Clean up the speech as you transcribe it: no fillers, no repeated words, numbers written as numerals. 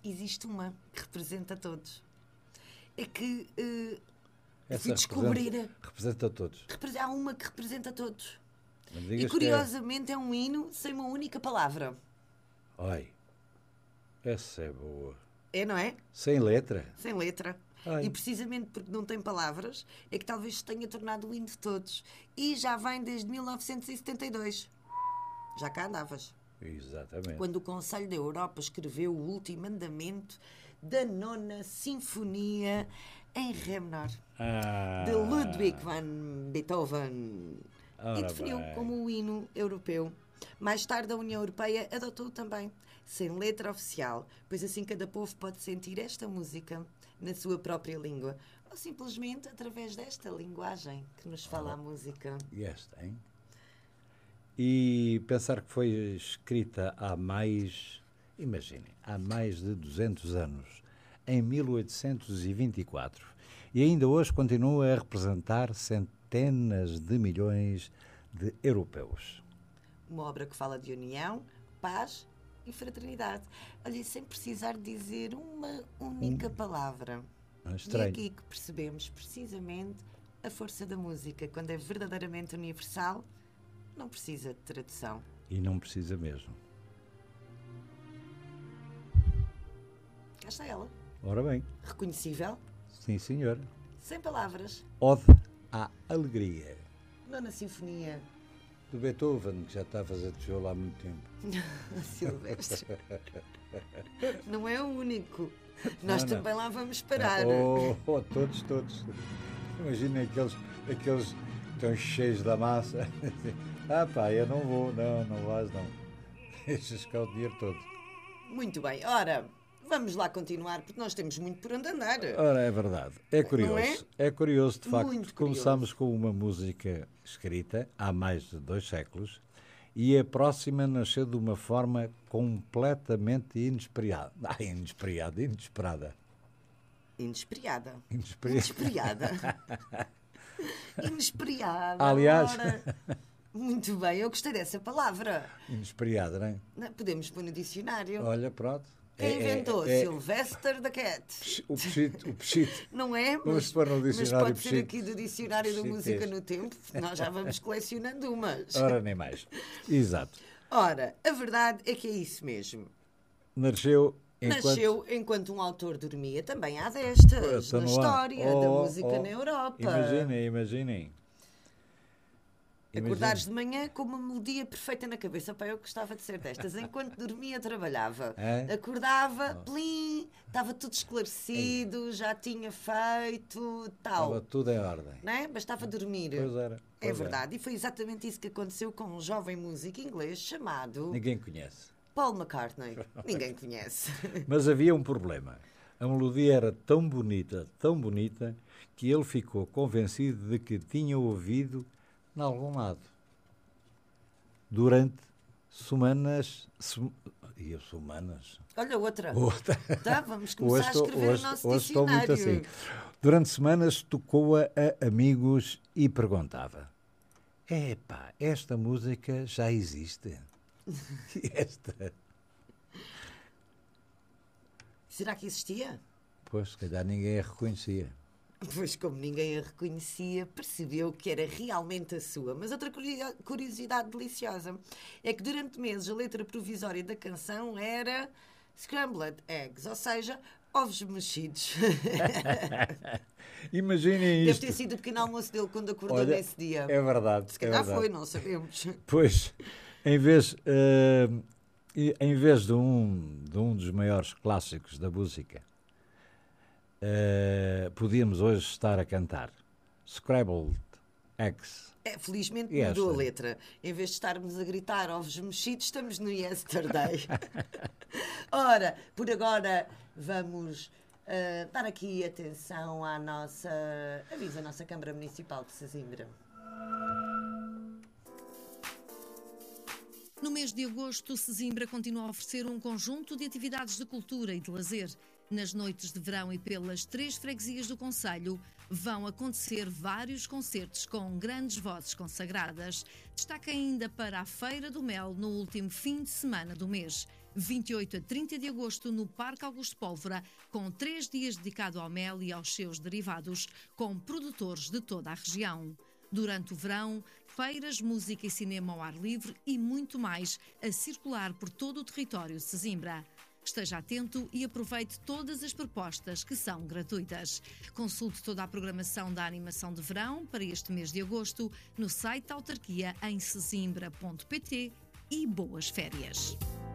existe uma que representa todos. É que Essa fui descobrir. Representa todos. Há uma que representa todos. Mas E digas curiosamente é um hino sem uma única palavra. Ai, essa é boa. É, não é? Sem letra? Sem letra. Ai. E precisamente porque não tem palavras, é que talvez se tenha tornado o hino de todos. E já vem desde 1972. Já cá andavas. Exatamente. Quando o Conselho da Europa escreveu o último andamento da Nona Sinfonia em Ré menor, de Ludwig van Beethoven, e definiu como o hino europeu. Mais tarde, a União Europeia adotou também, sem letra oficial, pois assim cada povo pode sentir esta música na sua própria língua, ou simplesmente através desta linguagem que nos fala a música. E esta, hein? E pensar que foi escrita há mais, imaginem, há mais de 200 anos, em 1824, e ainda hoje continua a representar centenas de milhões de europeus. Uma obra que fala de união, paz e fraternidade. Olha, sem precisar dizer uma única palavra. E é aqui que percebemos precisamente a força da música. Quando é verdadeiramente universal, não precisa de tradução. E não precisa mesmo. Cá está ela. Ora bem. Reconhecível. Sim, senhora. Sem palavras. Ode à alegria. Nona Sinfonia. Do Beethoven, que já está a fazer tijolo há muito tempo. Silvestre. Não é o único. Nós também lá vamos parar. Todos. Imaginem aqueles que estão cheios da massa. Eu não vou. Não vais não. Deixas cá o dinheiro todo. Muito bem. Ora, vamos lá continuar, porque nós temos muito por onde andar. Ora, é verdade. É curioso. Não é? É curioso, de facto. Muito Começámos com uma música escrita há mais de 2 séculos e a próxima nasceu de uma forma completamente inesperada. Inesperada. Aliás... Muito bem, eu gostei dessa palavra. Inesperada, não é? Podemos pôr no dicionário. Olha, pronto. Quem inventou? Sylvester the Cat. O pechito. Não é? Vamos pôr no dicionário. Mas pode ser aqui do dicionário da música no tempo, nós já vamos colecionando umas. Ora, nem mais. Exato. Ora, a verdade é que é isso mesmo. Nasceu enquanto um autor dormia. Também há destas na história da música na Europa. Imaginem. Acordares de manhã com uma melodia perfeita na cabeça. Eu gostava de ser destas. Enquanto dormia, trabalhava. Acordava, plim, estava tudo esclarecido, já tinha feito, tal. Estava tudo em ordem. Não é? Bastava dormir. Pois era. É verdade. E foi exatamente isso que aconteceu com um jovem músico inglês chamado... Ninguém conhece. Paul McCartney. Ninguém conhece. Mas havia um problema. A melodia era tão bonita, que ele ficou convencido de que tinha ouvido em algum lado. Durante semanas... Olha, outra. Tá, vamos começar a escrever o nosso hoje estou muito assim. Durante semanas tocou-a a amigos e perguntava: esta música já existe? Esta... Será que existia? Pois, se calhar ninguém a reconhecia. Pois, como ninguém a reconhecia, percebeu que era realmente a sua. Mas outra curiosidade deliciosa é que durante meses a letra provisória da canção era Scrambled Eggs, ou seja, ovos mexidos. Imaginem isto. Deve ter sido o pequeno almoço dele quando acordou nesse dia. É verdade. Se calhar foi, não sabemos. Pois, em vez de um dos maiores clássicos da música, podíamos hoje estar a cantar Scrambled Eggs. Felizmente mudou a letra. Em vez de estarmos a gritar ovos mexidos, estamos no Yesterday. Ora, por agora vamos dar aqui atenção à nossa... Avisa a nossa Câmara Municipal de Sesimbra. No mês de agosto, Sesimbra continua a oferecer um conjunto de atividades de cultura e de lazer. Nas noites de verão e pelas 3 freguesias do concelho vão acontecer vários concertos com grandes vozes consagradas. Destaca ainda para a Feira do Mel no último fim de semana do mês. 28 a 30 de agosto no Parque Augusto Pólvora, com 3 dias dedicado ao mel e aos seus derivados, com produtores de toda a região. Durante o verão, feiras, música e cinema ao ar livre e muito mais a circular por todo o território de Sesimbra. Esteja atento e aproveite todas as propostas que são gratuitas. Consulte toda a programação da animação de verão para este mês de agosto no site da autarquia em sesimbra.pt e boas férias.